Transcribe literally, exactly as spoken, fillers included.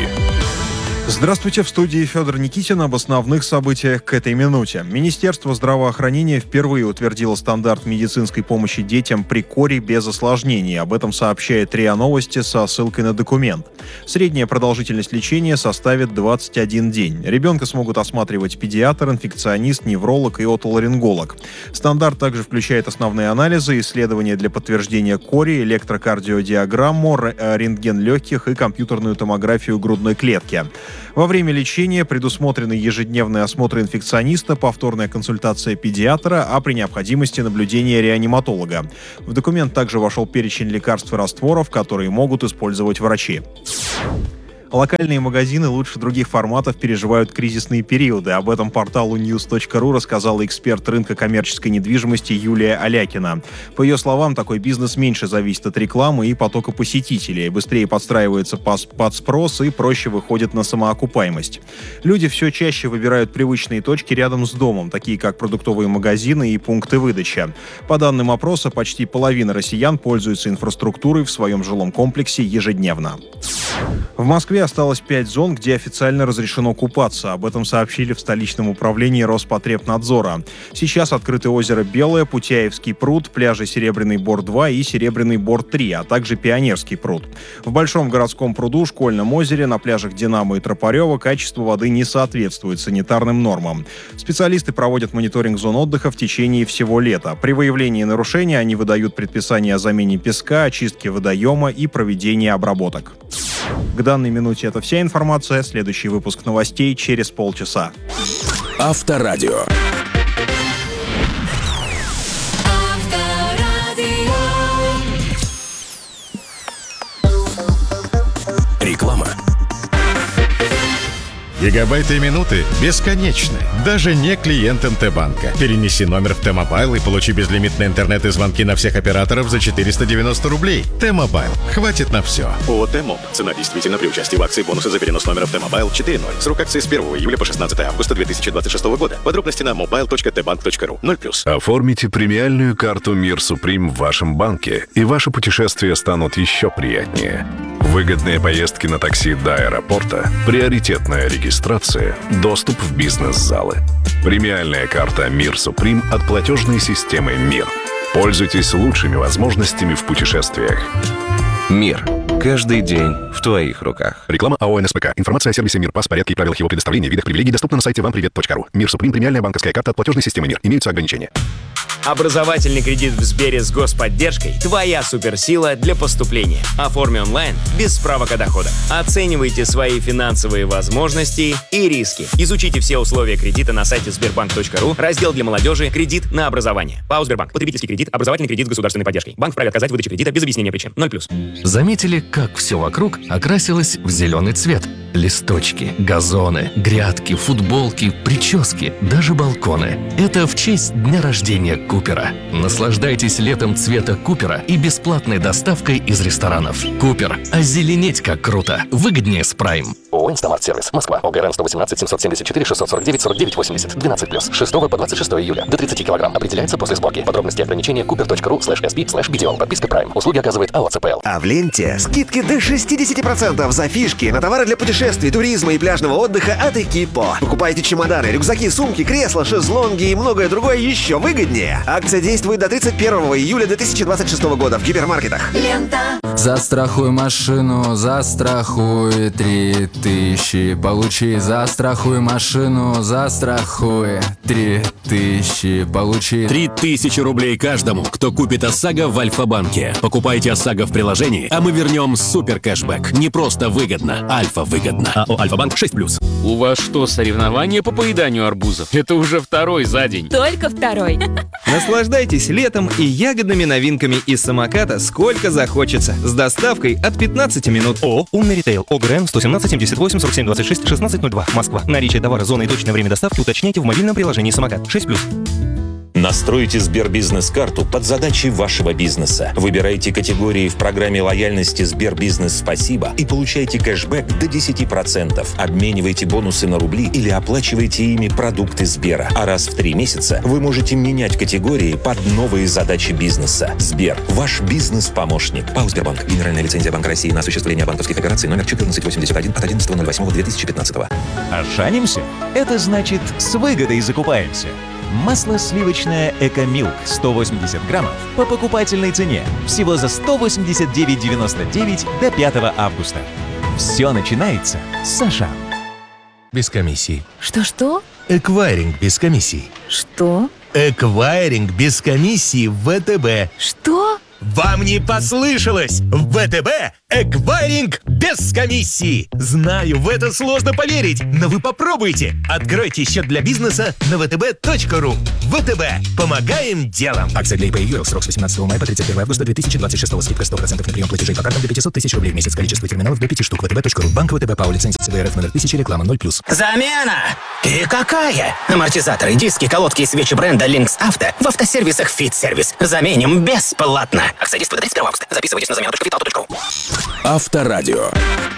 Здравствуйте, в студии Федор Никитин. Об основных событиях к этой минуте. Министерство здравоохранения впервые утвердило стандарт медицинской помощи детям при коре без осложнений. Об этом сообщает РИА Новости со ссылкой на документ. Средняя продолжительность лечения составит двадцать один день. Ребенка смогут осматривать педиатр, инфекционист, невролог и отоларинголог. Стандарт также включает основные анализы, исследования для подтверждения кори, электрокардиодиаграмму, рентген легких и компьютерную томографию грудной клетки. Во время лечения предусмотрены ежедневный осмотр инфекциониста, повторная консультация педиатра, а при необходимости наблюдение реаниматолога. В документ также вошел перечень лекарств и растворов, которые могут использовать врачи. Локальные магазины лучше других форматов переживают кризисные периоды. Об этом порталу ньюс точка ру рассказала эксперт рынка коммерческой недвижимости Юлия Алякина. По ее словам, такой бизнес меньше зависит от рекламы и потока посетителей, быстрее подстраивается под спрос и проще выходит на самоокупаемость. Люди все чаще выбирают привычные точки рядом с домом, такие как продуктовые магазины и пункты выдачи. По данным опроса, почти половина россиян пользуются инфраструктурой в своем жилом комплексе ежедневно. В Москве осталось пять зон, где официально разрешено купаться. Об этом сообщили в столичном управлении Роспотребнадзора. Сейчас открыты озеро Белое, Путяевский пруд, пляжи Серебряный Бор-два и Серебряный Бор-три, а также Пионерский пруд. В Большом городском пруду, Школьном озере, на пляжах Динамо и Тропарева качество воды не соответствует санитарным нормам. Специалисты проводят мониторинг зон отдыха в течение всего лета. При выявлении нарушений они выдают предписание о замене песка, очистке водоема и проведении обработок. К данной минуте это вся информация. Следующий выпуск новостей через полчаса. Авторадио. Реклама. Гигабайты и минуты бесконечны. Даже не клиент эм тэ-банка. Перенеси номер в Т-Мобайл и получи безлимитный интернет и звонки на всех операторов за четыреста девяносто рублей. Т-Мобайл. Хватит на все. ООО «Т-Моб». Цена действительно при участии в акции бонусы за перенос номера в Т-Мобайл четыре ноль. Срок акции с первого июля по шестнадцатое августа две тысячи двадцать шестого года. Подробности на мобайл точка тэ банк точка ру. ноль плюс. Оформите премиальную карту «Мир Суприм» в вашем банке, и ваши путешествия станут еще приятнее. Выгодные поездки на такси до аэропорта, приоритетная регистрация, доступ в бизнес-залы. Премиальная карта «Мир Суприм» от платежной системы «Мир». Пользуйтесь лучшими возможностями в путешествиях. «Мир». Каждый день в твоих руках. Реклама АО эн эс пэ ка. Информация о сервисе «Мир», пас, порядке и правилах его предоставления, видах привилегий доступна на сайте вам привет точка ру. «Мир Суприм» — премиальная банковская карта от платежной системы «Мир». Имеются ограничения. Образовательный кредит в Сбере с господдержкой – твоя суперсила для поступления. Оформи онлайн без справок о доходах. Оценивайте свои финансовые возможности и риски. Изучите все условия кредита на сайте сбербанк точка ру, раздел для молодежи «Кредит на образование». ПАО «Сбербанк». Потребительский кредит, образовательный кредит с государственной поддержкой. Банк вправе отказать в выдаче кредита без объяснения причин. ноль плюс. Заметили, как все вокруг окрасилось в зеленый цвет? Листочки, газоны, грядки, футболки, прически, даже балконы. Это в честь дня рождения Купера. Наслаждайтесь летом цвета Купера и бесплатной доставкой из ресторанов. Купер. Озеленеть как круто. Выгоднее с Прайм. ООО «Инстамарт-сервис». Москва. ОГРН сто восемнадцать семьсот семьдесят четыре шестьсот сорок девять сорок девять восемьдесят. двенадцать плюс. с шестого по двадцать шестое июля. До тридцати килограмм. Определяется после сборки. Подробности и ограничения купер точка ру слэш эс пи слэш би ди о. Подписка Прайм. Услуги оказывает АО цэ пэ эл. А в ленте скидки до шестьдесят процентов за фишки на товары для путешествий, туризма и пляжного отдыха от Экипо. Покупайте чемоданы, рюкзаки, сумки, кресла, шезлонги и многое другое еще выгоднее. Акция действует до тридцать первого июля две тысячи двадцать шестого года в гипермаркетах. Лента. Застрахуй машину, застрахуй три тысячи. Получи, застрахуй машину, застрахуй три тысячи. Получи. Три тысячи рублей каждому, кто купит ОСАГО в Альфа-банке. Покупайте ОСАГО в приложении, а мы вернем супер кэшбэк. Не просто выгодно, Альфа выгодно. АО «Альфа-банк» шесть плюс. У вас что, соревнования по поеданию арбузов? Это уже второй за день. Только второй. Наслаждайтесь летом и ягодными новинками из самоката сколько захочется. С доставкой от пятнадцати минут. ООО «Умный ритейл». ОГРН сто семнадцать семьдесят восемь сорок семь двадцать шесть шестнадцать ноль два. Москва. Наличие товара, зоны и точное время доставки уточняйте в мобильном приложении «Самокат». шесть плюс. Настройте Сбербизнес-карту под задачи вашего бизнеса. Выбирайте категории в программе лояльности Сбербизнес Спасибо и получайте кэшбэк до десять процентов. Обменивайте бонусы на рубли или оплачивайте ими продукты Сбера. А раз в три месяца вы можете менять категории под новые задачи бизнеса. Сбер – ваш бизнес-помощник. ПАО «Сбербанк». Генеральная лицензия Банка России на осуществление банковских операций номер четырнадцать восемьдесят один от одиннадцатого ноль восьмого две тысячи пятнадцатого. Ошанимся? Это значит, с выгодой закупаемся. Масло сливочное «Экомилк» сто восемьдесят граммов по покупательной цене всего за сто восемьдесят девять девяносто девять до пятого августа. Все начинается с Ашан. Без комиссии. Что-что? Эквайринг без комиссии. Что? Эквайринг без комиссии в ВТБ. Что? Вам не послышалось! В ВТБ эквайринг без комиссии! Знаю, в это сложно поверить, но вы попробуйте! Откройте счет для бизнеса на вэ тэ бэ точка ру. ВТБ. Помогаем делом! Акция для ИП Срок с восемнадцатого мая по тридцать первого августа две тысячи двадцать шестого. Скидка сто процентов на прием платежей по картам до пятьсот тысяч рублей в месяц. Количество терминалов до пяти штук. вэ тэ бэ точка ру. Банк ВТБ ПАО. Лицензия ЦБ РФ номер тысяча. Реклама ноль плюс. Замена! И какая? Амортизаторы, диски, колодки и свечи бренда Lynx Auto в автосервисах Fit Service. Заменим бесплатно. Акция действует до тридцать первого августа. Записывайтесь на замену точка витал точка ру. Авторадио.